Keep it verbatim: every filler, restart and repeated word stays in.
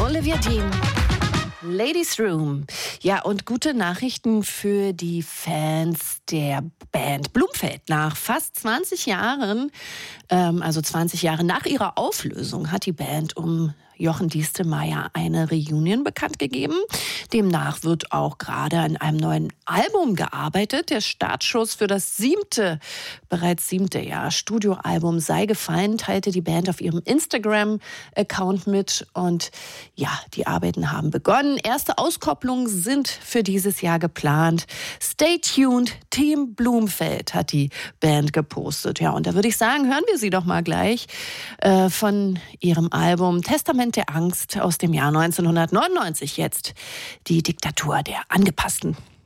Olivia Dean. Ladies Room. Ja, und gute Nachrichten für die Fans der Band Blumfeld. Nach fast zwanzig Jahren, ähm, also zwanzig Jahre nach ihrer Auflösung, hat die Band um Jochen Diestelmeier eine Reunion bekannt gegeben. Demnach wird auch gerade an einem neuen Album gearbeitet. Der Startschuss für das siebte, bereits siebte Jahr Studioalbum sei gefallen, teilte die Band auf ihrem Instagram-Account mit. Und ja, die Arbeiten haben begonnen. Erste Auskopplungen sind für dieses Jahr geplant. Stay tuned, Team Blumfeld, hat die Band gepostet. Ja, und da würde ich sagen, hören wir sie doch mal gleich äh, von ihrem Album Testament der Angst aus dem Jahr neunzehnhundertneunundneunzig, jetzt die Diktatur der Angepassten.